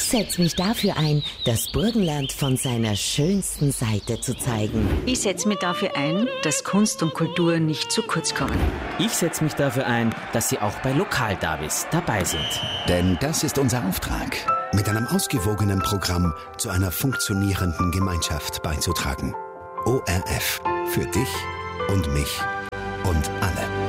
setze mich dafür ein, das Burgenland von seiner schönsten Seite zu zeigen. Ich setze mich dafür ein, dass Kunst und Kultur nicht zu kurz kommen. Ich setze mich dafür ein, dass Sie auch bei Lokalderbys dabei sind. Denn das ist unser Auftrag, mit einem ausgewogenen Programm zu einer funktionierenden Gemeinschaft beizutragen. ORF. Für dich und mich und alle.